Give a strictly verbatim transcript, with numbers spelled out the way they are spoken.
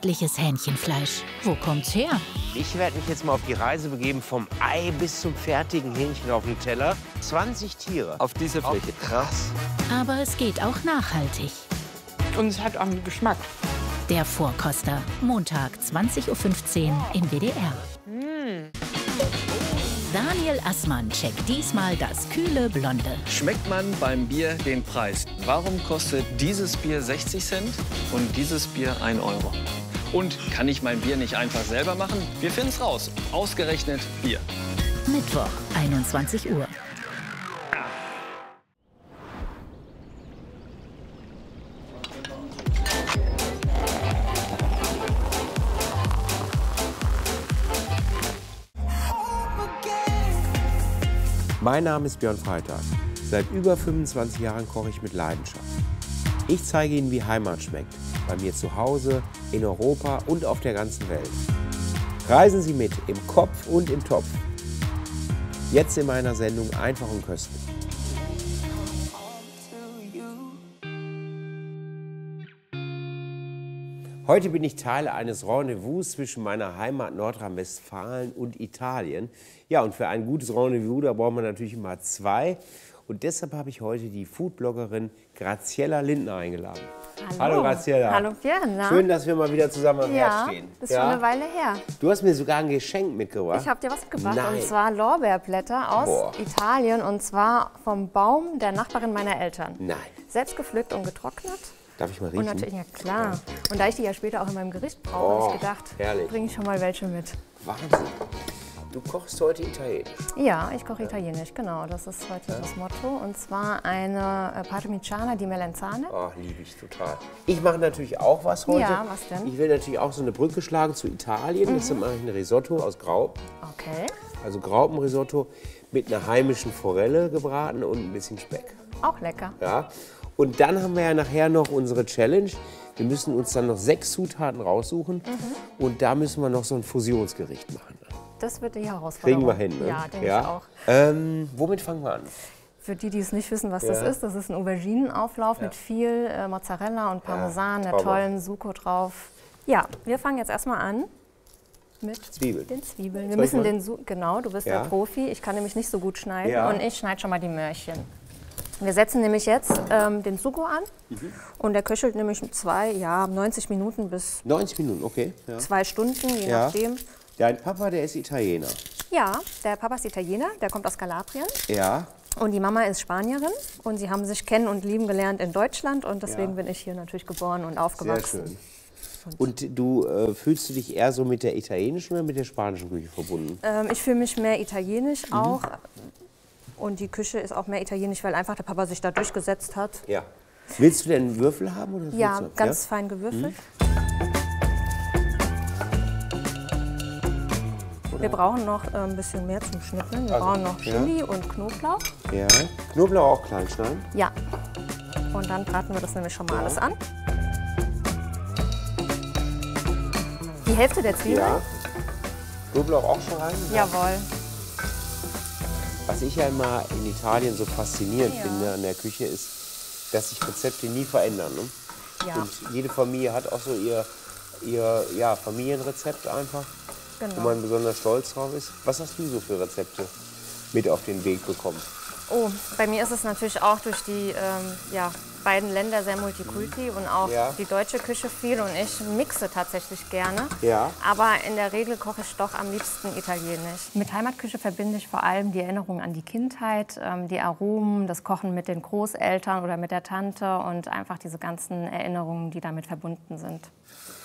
köstliches Hähnchenfleisch. Wo kommt's her? Ich werde mich jetzt mal auf die Reise begeben, vom Ei bis zum fertigen Hähnchen auf dem Teller. zwanzig Tiere. Auf diese Fläche. Krass. Aber es geht auch nachhaltig. Und es hat auch einen Geschmack. Der Vorkoster. Montag, zwanzig Uhr fünfzehn im W D R. Mm. Daniel Assmann checkt diesmal das kühle Blonde. Schmeckt man beim Bier den Preis? Warum kostet dieses Bier sechzig Cent und dieses Bier ein Euro? Und kann ich mein Bier nicht einfach selber machen? Wir finden's raus. Ausgerechnet Bier. Mittwoch, einundzwanzig Uhr. Mein Name ist Björn Freitag. Seit über fünfundzwanzig Jahren koche ich mit Leidenschaft. Ich zeige Ihnen, wie Heimat schmeckt. Bei mir zu Hause, in Europa und auf der ganzen Welt. Reisen Sie mit, im Kopf und im Topf. Jetzt in meiner Sendung Einfach und köstlich. Heute bin ich Teil eines Rendezvous zwischen meiner Heimat Nordrhein-Westfalen und Italien. Ja, und für ein gutes Rendezvous, da braucht man natürlich immer zwei. Und deshalb habe ich heute die Foodbloggerin Graziella Lindner eingeladen. Hallo, Hallo Graziella. Hallo Björn. Na? Schön, dass wir mal wieder zusammen am ja, Herd stehen. das ist schon eine Weile her. Du hast mir sogar ein Geschenk mitgebracht. Ich habe dir was mitgebracht, Nein. und zwar Lorbeerblätter aus Boah. Italien, und zwar vom Baum der Nachbarin meiner Eltern. Nein. Selbst gepflückt und getrocknet. Darf ich mal riechen? Und natürlich, ja klar. Und da ich die ja später auch in meinem Gericht brauche, Oh, habe ich gedacht, herrlich. bringe ich schon mal welche mit. Wahnsinn. Du kochst heute italienisch. Ja, ich koche italienisch, genau. Das ist heute Ja. das Motto. Und zwar eine äh, Parmigiana di Melanzane. Oh, liebe ich total. Ich mache natürlich auch was heute. Ja, was denn? Ich will natürlich auch so eine Brücke schlagen zu Italien. Mhm. Deshalb mache ich ein Risotto aus Graupen. Okay. Also Graupenrisotto mit einer heimischen Forelle gebraten und ein bisschen Speck. Auch lecker. Ja. Und dann haben wir ja nachher noch unsere Challenge. Wir müssen uns dann noch sechs Zutaten raussuchen. Mhm. Und da müssen wir noch so ein Fusionsgericht machen. Das wird die Herausforderung. Kriegen wir hin, ne? Ja, denke ja? ich auch. Ähm, womit fangen wir an? Für die, die es nicht wissen, was Ja. das ist, das ist ein Auberginenauflauf Ja. mit viel äh, Mozzarella und Parmesan, der traumhaft. tollen Succo drauf. Ja, wir fangen jetzt erstmal an mit Zwiebeln. den Zwiebeln. Wir Soll ich müssen mal? den Su genau, du bist Ja. der Profi. Ich kann nämlich nicht so gut schneiden, Ja. und ich schneide schon mal die Möhrchen. Wir setzen nämlich jetzt ähm, den Succo an, Mhm. und der köchelt nämlich zwei, ja, neunzig Minuten bis neunzig Minuten, okay. Ja. zwei Stunden, je Ja. nachdem. Dein Papa, der ist Italiener. Ja, der Papa ist Italiener, der kommt aus Kalabrien. Ja. Und die Mama ist Spanierin, und sie haben sich kennen und lieben gelernt in Deutschland, und deswegen Ja. bin ich hier natürlich geboren und Sehr aufgewachsen. schön. Und du äh, fühlst du dich eher so mit der italienischen oder mit der spanischen Küche verbunden? Ähm, ich fühle mich mehr italienisch Mhm. auch, und die Küche ist auch mehr italienisch, weil einfach der Papa sich da durchgesetzt hat. Ja. Willst du denn Würfel haben? Oder Ja, willst du- ganz fein gewürfelt. Wir brauchen noch äh, ein bisschen mehr zum Schnippeln. Wir Also, brauchen noch ja. Chili und Knoblauch. Ja. Knoblauch auch klein schneiden? Ja. Und dann braten wir das nämlich schon mal Ja. alles an. Die Hälfte der Zwiebeln. Ja. Knoblauch auch schon rein? Jawohl. Was ich ja immer in Italien so faszinierend Ja. finde an der Küche ist, dass sich Rezepte nie verändern. Ne? Ja, Und jede Familie hat auch so ihr, ihr ja, Familienrezept einfach, wo genau. man besonders stolz drauf ist. Was hast du so für Rezepte mit auf den Weg bekommen? Oh, bei mir ist es natürlich auch durch die ähm, ja, beiden Länder sehr multikulti und auch Ja. die deutsche Küche viel, und ich mixe tatsächlich gerne. Ja. Aber in der Regel koche ich doch am liebsten italienisch. Mit Heimatküche verbinde ich vor allem die Erinnerung an die Kindheit, ähm, die Aromen, das Kochen mit den Großeltern oder mit der Tante und einfach diese ganzen Erinnerungen, die damit verbunden sind.